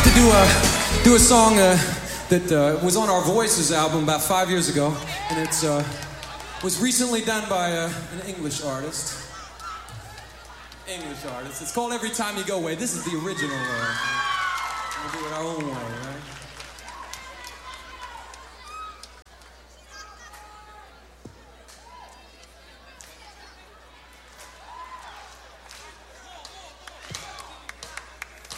to do a song that was on our Voices album about 5 years ago, and it was recently done by an English artist. It's called Every Time You Go Away. This is the original. We'll do it our own way, right?